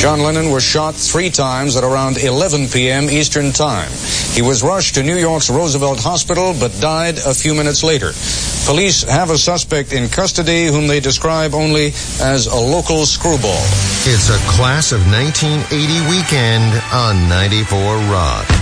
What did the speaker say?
John Lennon was shot 3 times at around 11 p.m. Eastern Time. He was rushed to New York's Roosevelt Hospital, but died a few minutes later. Police have a suspect in custody whom they describe only as a local screwball. It's a class of 1980 weekend on 94 Rock.